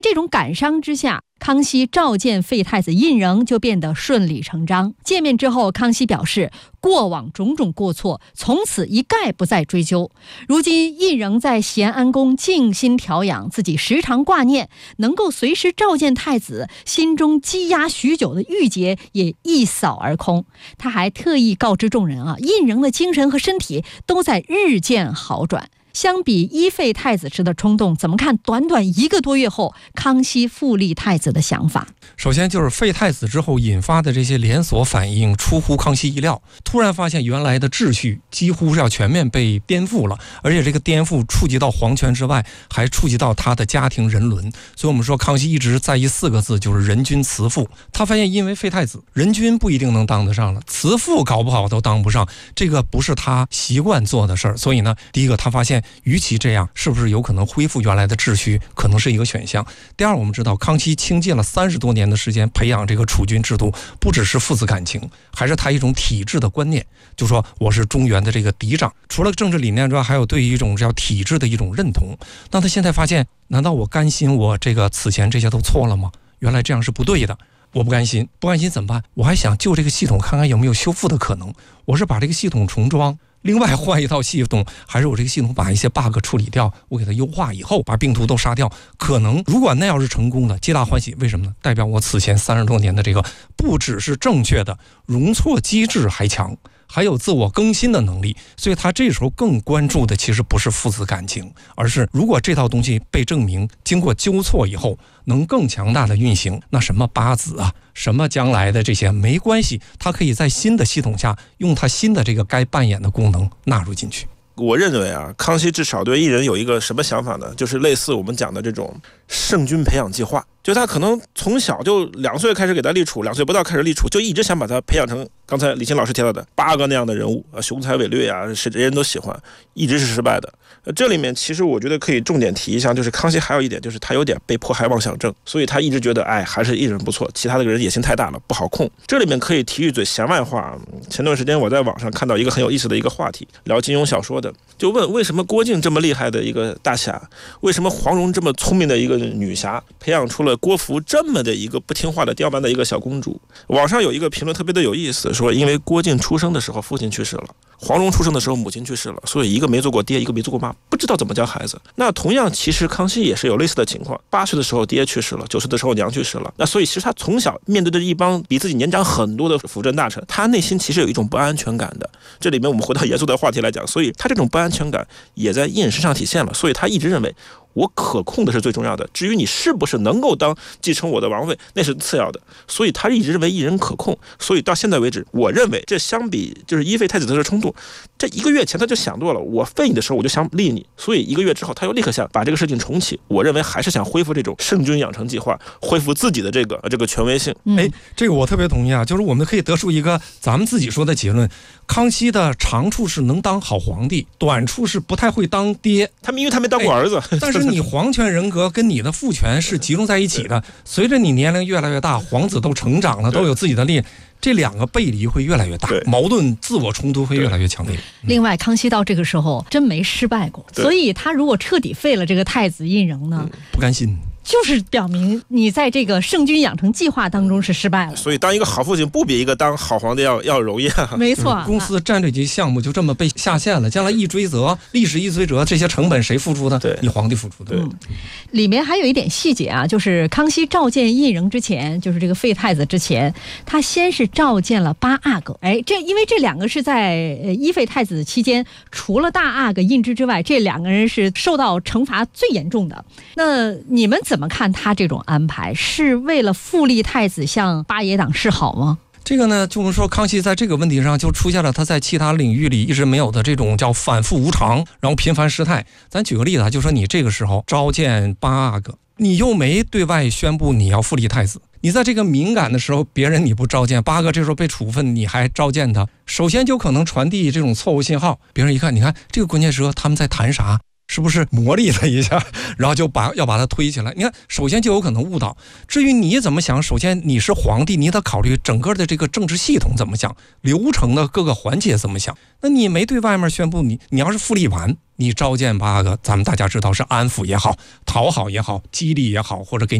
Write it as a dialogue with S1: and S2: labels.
S1: 这种感伤之下，康熙召见废太子胤禛就变得顺理成章。见面之后，康熙表示过往种种过错从此一概不再追究。如今胤禛在咸安宫静心调养，自己时常挂念，能够随时召见太子，心中积压许久的郁结也一扫而空。他还特意告知众人胤禛的精神和身体都在日渐好转。相比依废太子时的冲动，怎么看短短1个多月后康熙复立太子的想法？
S2: 首先就是废太子之后引发的这些连锁反应出乎康熙意料，突然发现原来的秩序几乎是要全面被颠覆了，而且这个颠覆触及到皇权之外，还触及到他的家庭人伦。所以我们说康熙一直在意4个字，就是人君慈父。他发现因为废太子，人君不一定能当得上了，慈父搞不好都当不上，这个不是他习惯做的事儿。所以呢，第一个他发现与其这样，是不是有可能恢复原来的秩序，可能是一个选项。第二，我们知道康熙倾尽了30多年的时间培养这个储君制度，不只是父子感情，还是他一种体制的观念，就说我是中原的这个嫡长，除了政治理念之外，还有对于一种叫体制的一种认同。那他现在发现，难道我甘心我这个此前这些都错了吗？原来这样是不对的，我不甘心，不甘心怎么办？我还想就这个系统看看有没有修复的可能。我是把这个系统重装，另外换一套系统，还是我这个系统把一些 bug 处理掉，我给它优化以后把病毒都杀掉。可能如果那要是成功的，皆大欢喜。为什么呢？代表我此前30多年的这个不只是正确的容错机制还强，还有自我更新的能力。所以他这时候更关注的其实不是父子感情，而是如果这套东西被证明经过纠错以后能更强大的运行，那什么八子啊，什么将来的这些没关系，他可以在新的系统下用他新的这个该扮演的功能纳入进去。
S3: 我认为康熙至少对胤禛有一个什么想法呢？就是类似我们讲的这种圣君培养计划，就他可能从小就2岁开始给他立储，2岁不到开始立储，就一直想把他培养成刚才李欣老师提到的8个那样的人物，雄才伟略是人人都喜欢，一直是失败的。这里面其实我觉得可以重点提一下，就是康熙还有一点就是他有点被迫害妄想症，所以他一直觉得还是胤禛不错，其他的人野心太大了不好控。这里面可以提一嘴闲外话，前段时间我在网上看到一个很有意思的一个话题，聊金庸小说的，就问为什么郭靖这么厉害的一个大侠，为什么黄蓉这么聪明的一个女侠，培养出了郭芙这么的一个不听话的刁蛮的一个小公主。网上有一个评论特别的有意思，说因为郭靖出生的时候父亲去世了，黄蓉出生的时候母亲去世了，所以一个没做过爹，一个没做过妈，不知道怎么教孩子。那同样其实康熙也是有类似的情况，8岁的时候爹去世了，9岁的时候娘去世了，那所以其实他从小面对着一帮比自己年长很多的辅政大臣，他内心其实有一种不安全感的。这里面我们回到严肃的话题来讲，所以他这种不安全感也在胤禛身上体现了，所以他一直认为我可控的是最重要的，至于你是不是能够继承我的王位，那是次要的。所以他一直认为胤禛可控，所以到现在为止，我认为这相比就是依废太子的冲动，这1个月前他就想多了，我废你的时候我就想立你，所以1个月之后他又立刻想把这个事情重启。我认为还是想恢复这种圣君养成计划，恢复自己的这个权威性。
S2: 这个我特别同意就是我们可以得出一个咱们自己说的结论，康熙的长处是能当好皇帝，短处是不太会当爹。
S3: 因为他没当过儿子，
S2: 但是你皇权人格跟你的父权是集中在一起的，随着你年龄越来越大，皇子都成长了，都有自己的力，这2个背离会越来越大，矛盾自我冲突会越来越强烈。
S1: 另外康熙到这个时候真没失败过，所以他如果彻底废了这个太子胤禛呢，
S2: 不甘心，
S1: 就是表明你在这个圣君养成计划当中是失败了。
S3: 所以当一个好父亲不比一个当好皇帝要容易
S1: 没错，
S2: 公司战略级项目就这么被下线了，将来一追责，历史一追责，这些成本谁付出的？你皇帝付出的。
S1: 里面还有一点细节就是康熙召见胤禛之前，就是这个废太子之前，他先是召见了8阿哥。因为这2个是在依废太子期间，除了大阿哥胤芝之外，这2个人是受到惩罚最严重的。那你们怎么看他这种安排？是为了复立太子向八爷党示好吗？
S2: 这个呢，就我们说康熙在这个问题上就出现了他在其他领域里一直没有的这种叫反复无常，然后频繁失态。咱举个例子就说你这个时候召见8阿哥，你又没对外宣布你要复立太子，你在这个敏感的时候，别人你不召见，8阿哥这时候被处分，你还召见他，首先就可能传递这种错误信号。别人一看，你看这个关键时刻他们在谈啥？是不是磨砺了一下，然后要把它推起来？你看，首先就有可能误导。至于你怎么想，首先你是皇帝，你得考虑整个的这个政治系统怎么想，流程的各个环节怎么想。那你没对外面宣布，你要是复立完， 你召见8个，咱们大家知道是安抚也好、讨好也好、激励也好，或者给